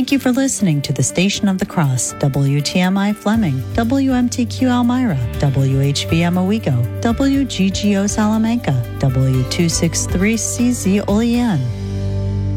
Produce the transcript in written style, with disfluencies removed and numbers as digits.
Thank you for listening to the Station of the Cross, WTMI Fleming, WMTQ Elmira, WHBM Owego, WGGO Salamanca, W263CZ Olean.